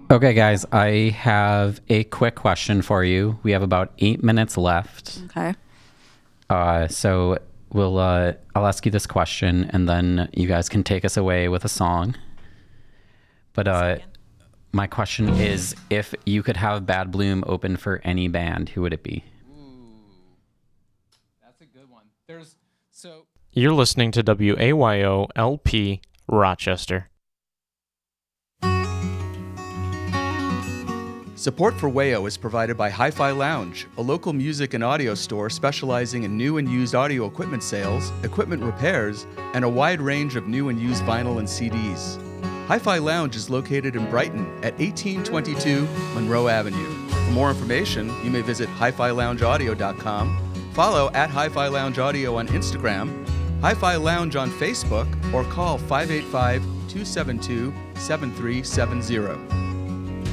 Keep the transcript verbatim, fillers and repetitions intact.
Okay, guys, I have a quick question for you. We have about eight minutes left. Okay. Uh, so we'll uh, I'll ask you this question, and then you guys can take us away with a song. But uh, my question is, if you could have Bad Bloom open for any band, who would it be? Ooh, that's a good one. There's so You're listening to W A Y O L P Rochester. Support for W A O is provided by Hi-Fi Lounge, a local music and audio store specializing in new and used audio equipment sales, equipment repairs, and a wide range of new and used vinyl and C Ds. Hi-Fi Lounge is located in Brighton at eighteen twenty-two Monroe Avenue. For more information, you may visit hi fi lounge audio dot com, follow at Hi-Fi Lounge Audio on Instagram, Hi-Fi Lounge on Facebook, or call five eight five, two seven two, seven three seven zero.